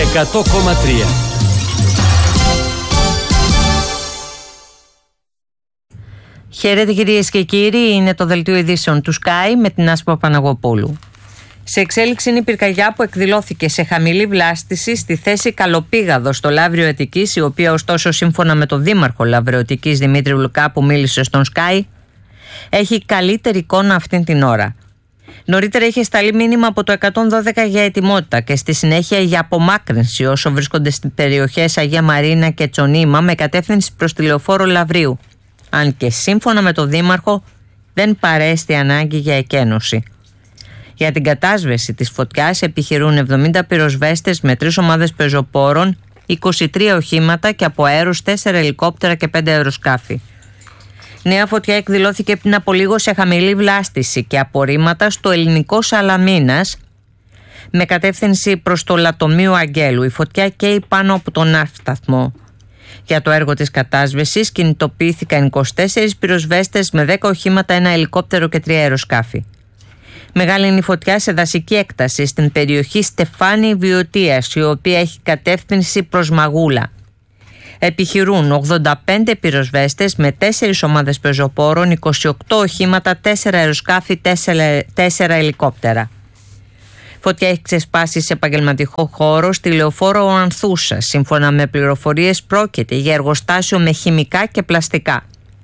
100,3. Χαίρετε κυρίες και κύριοι, είναι το δελτίο ειδήσεων του Sky με την Άσπα Παναγοπούλου. Σε εξέλιξη είναι η πυρκαγιά που εκδηλώθηκε σε χαμηλή βλάστηση στη θέση Καλοπήγαδο στο Λαύριο Αττικής, η οποία ωστόσο σύμφωνα με τον δήμαρχο Λαύριο Αττικής Δημήτρη Λουκά που μίλησε στον Sky έχει καλύτερη εικόνα αυτήν την ώρα. Νωρίτερα είχε σταλεί μήνυμα από το 112 για ετοιμότητα και στη συνέχεια για απομάκρυνση όσο βρίσκονται στις περιοχές Αγία Μαρίνα και Τσονίμα με κατεύθυνση προς τη Λεωφόρο Λαυρίου. Αν και σύμφωνα με τον δήμαρχο δεν παρέστη ανάγκη για εκένωση. Για την κατάσβεση της φωτιάς επιχειρούν 70 πυροσβέστες με 3 ομάδες πεζοπόρων, 23 οχήματα και από αέρους 4 ελικόπτερα και 5 αεροσκάφη. Νέα φωτιά εκδηλώθηκε πριν από λίγο σε χαμηλή βλάστηση και απορρίμματα στο ελληνικό Σαλαμίνας με κατεύθυνση προς το Λατομείο Αγγέλου. Η φωτιά καίει πάνω από τον ναύσταθμο. Για το έργο της κατάσβεσης κινητοποιήθηκαν 24 πυροσβέστες με 10 οχήματα, 1 ελικόπτερο και 3 αεροσκάφη. Μεγάλη είναι η φωτιά σε δασική έκταση στην περιοχή Στεφάνη Βιωτίας, η οποία έχει κατεύθυνση προς Μαγούλα. Επιχειρούν 85 πυροσβέστες με 4 ομάδες πεζοπόρων, 28 οχήματα, 4 αεροσκάφη, 4 ελικόπτερα. Φωτιά έχει ξεσπάσει σε επαγγελματικό χώρο στη Λεωφόρο Ανθούσα. Σύμφωνα με πληροφορίες πρόκειται για εργοστάσιο με χημικά και πλαστικά.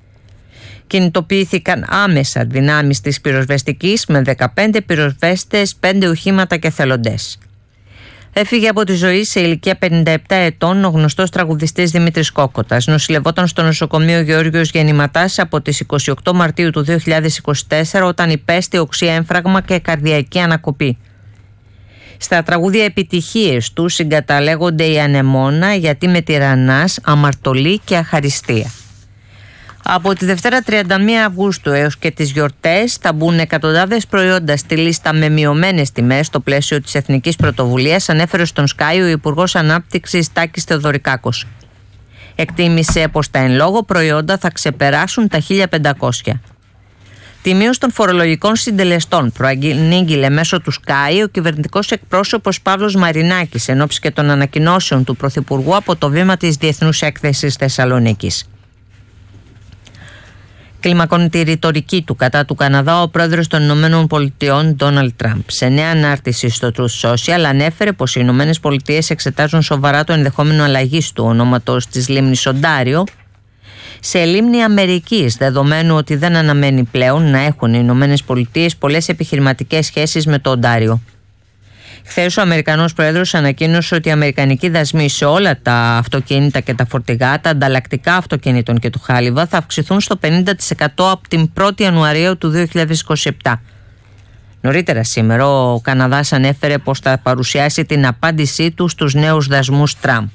Κινητοποιήθηκαν άμεσα δυνάμεις της πυροσβεστικής με 15 πυροσβέστες, 5 οχήματα και θελοντές. Έφυγε από τη ζωή σε ηλικία 57 ετών ο γνωστός τραγουδιστής Δημήτρης Κόκοτας. Νοσηλευόταν στο νοσοκομείο Γεώργιος Γεννηματάς από τις 28 Μαρτίου του 2024 όταν υπέστη οξύ έμφραγμα και καρδιακή ανακοπή. Στα τραγούδια επιτυχίες του συγκαταλέγονται η Ανεμόνα, Γιατί με τυραννάς, Αμαρτωλή και Αχαριστία. Από τη Δευτέρα 31 Αυγούστου έως και τις γιορτές θα μπουν εκατοντάδες προϊόντα στη λίστα με μειωμένες τιμές στο πλαίσιο της Εθνικής Πρωτοβουλίας, ανέφερε στον Sky ο Υπουργός Ανάπτυξης Τάκης Θεοδωρικάκος. Εκτίμησε πως τα εν λόγω προϊόντα θα ξεπεράσουν τα 1.500. Τη μείωση των φορολογικών συντελεστών προανήγγειλε μέσω του Sky ο κυβερνητικός εκπρόσωπος Παύλος Μαρινάκης εν ώψη και των ανακοινώσεων του Πρωθυπουργού από το βήμα της Διεθνούς Έκθεσης Θεσσαλονίκης. Κλιμακώνει τη ρητορική του κατά του Καναδά ο πρόεδρος των Ηνωμένων Πολιτειών Ντόναλντ Τραμπ. Σε νέα ανάρτηση στο Truth Social ανέφερε πως οι Ηνωμένες Πολιτείες εξετάζουν σοβαρά το ενδεχόμενο αλλαγής του ονόματος της λίμνης Οντάριο σε λίμνη Αμερικής, δεδομένου ότι δεν αναμένει πλέον να έχουν οι Ηνωμένες Πολιτείες πολλές επιχειρηματικές σχέσεις με το Οντάριο. Χθες ο Αμερικανός Πρόεδρος ανακοίνωσε ότι οι αμερικανικοί δασμοί σε όλα τα αυτοκίνητα και τα φορτηγά, τα ανταλλακτικά αυτοκινήτων και του χάλιβα θα αυξηθούν στο 50% από την 1η Ιανουαρίου του 2027. Νωρίτερα σήμερα ο Καναδάς ανέφερε πως θα παρουσιάσει την απάντησή του στους νέους δασμούς Τραμπ.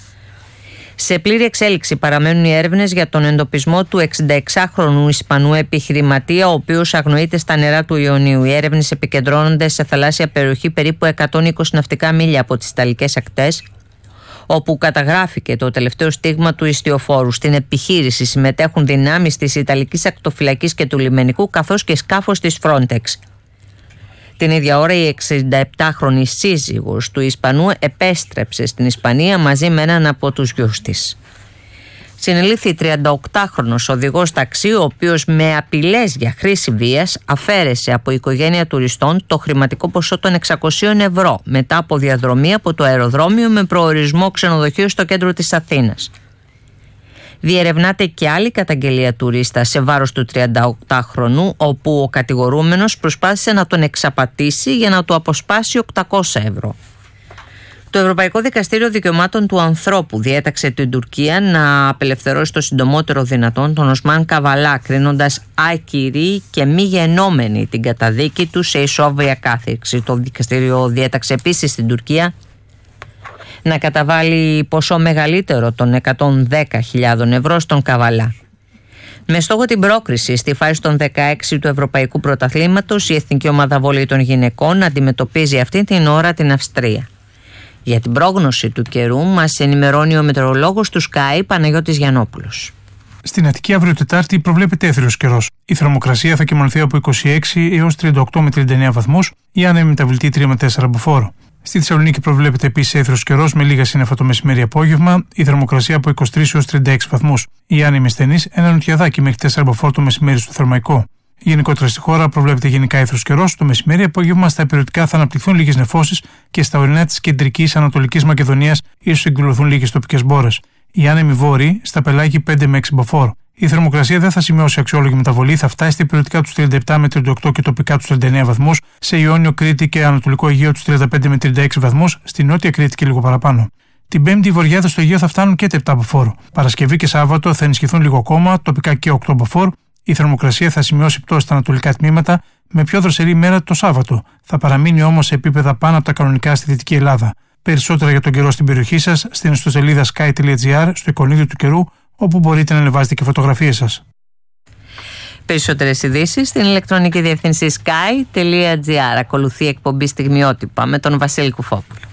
Σε πλήρη εξέλιξη παραμένουν οι έρευνες για τον εντοπισμό του 66χρονου Ισπανού επιχειρηματία, ο οποίος αγνοείται στα νερά του Ιωνίου. Οι έρευνες επικεντρώνονται σε θαλάσσια περιοχή περίπου 120 ναυτικά μίλια από τις Ιταλικές ακτές, όπου καταγράφηκε το τελευταίο στίγμα του ιστιοφόρου. Στην επιχείρηση συμμετέχουν δυνάμεις της Ιταλικής Ακτοφυλακής και του λιμενικού, καθώς και σκάφος της Frontex. Την ίδια ώρα η 67χρονη σύζυγος του Ισπανού επέστρεψε στην Ισπανία μαζί με έναν από τους γιους της. Συνελήφθη 38χρονος οδηγός ταξί, ο οποίος με απειλές για χρήση βίας αφαίρεσε από οικογένεια τουριστών το χρηματικό ποσό των 600 ευρώ μετά από διαδρομή από το αεροδρόμιο με προορισμό ξενοδοχείο στο κέντρο της Αθήνας. Διερευνάται και άλλη καταγγελία τουρίστα σε βάρος του 38χρονου, όπου ο κατηγορούμενος προσπάθησε να τον εξαπατήσει για να του αποσπάσει 800 ευρώ. Το Ευρωπαϊκό Δικαστήριο Δικαιωμάτων του Ανθρώπου διέταξε την Τουρκία να απελευθερώσει το συντομότερο δυνατόν τον Οσμάν Καβαλά, κρίνοντας άκυρη και μη γενόμενη την καταδίκη του σε ισόβια κάθριξη. Το δικαστήριο διέταξε επίσης στην Τουρκία να καταβάλει ποσό μεγαλύτερο των 110.000 ευρώ στον Καβαλά. Με στόχο την πρόκριση στη φάση των 16 του Ευρωπαϊκού Πρωταθλήματος, η Εθνική Ομάδα Βόλεϊ των Γυναικών αντιμετωπίζει αυτή την ώρα την Αυστρία. Για την πρόγνωση του καιρού μας ενημερώνει ο μετεωρολόγος του Sky Παναγιώτης Γιαννόπουλος. Στην Αττική αύριο Τετάρτη προβλέπεται έθριος καιρός. Η θερμοκρασία θα κυμανθεί από 26 έως 38 με 39 βαθμούς, η άνεμη μεταβλητή 3 με 4 μποφόρ. Στη Θεσσαλονίκη προβλέπεται επίσης έθριος καιρός με λίγα σύννεφα το μεσημέρι-απόγευμα, η θερμοκρασία από 23 έως 36 βαθμούς. Η άνεμη στενής, ένα νοτιαδάκι μέχρι 4 μποφόρ το μεσημέρι στο Θερμαϊκό. Γενικότερα στη χώρα προβλέπεται γενικά έθριος καιρός. Το μεσημέρι-απόγευμα στα υπηρετικά θα αναπτυχθούν λίγες νεφώσεις και στα ορεινά της κεντρικής Ανατολικής Μακεδονίας ίσως εκδηλωθούν λίγες τοπικές μπόρες. Οι άνεμοι βόρειοι στα πελάγη 5 με 6 μποφόρ. Η θερμοκρασία δεν θα σημειώσει αξιόλογη μεταβολή, θα φτάσει στα υπηρετικά τους 37 με 38 και τοπικά τους 39 βαθμούς, σε Ιόνιο, Κρήτη και Ανατολικό Αιγαίο τους 35 με 36 βαθμούς, στη Νότια Κρήτη και λίγο παραπάνω. Την Πέμπτη οι βορειάδες στο Αιγαίο θα φτάνουν και τα 7 μποφόρ. Παρασκευή και Σάββατο θα ενισχυθούν λίγο ακόμα, τοπικά και 8 μποφόρ. Η θερμοκρασία θα σημειώσει πτώση στα ανατολικά τμήματα, με πιο δροσερή ημέρα το Σάββατο. Θα παραμείνει όμως σε επίπεδα πάνω από τα κανονικά στη Δυτική Ελλάδα. Περισσότερα για τον καιρό στην περιοχή σας στην ιστοσελίδα sky.gr, στο εικονίδιο του καιρού, όπου μπορείτε να ανεβάζετε και φωτογραφίες σας. Περισσότερες ειδήσεις στην ηλεκτρονική διεύθυνση sky.gr. Ακολουθεί εκπομπή Στιγμιότυπα με τον Βασίλη Κουφόπουλο.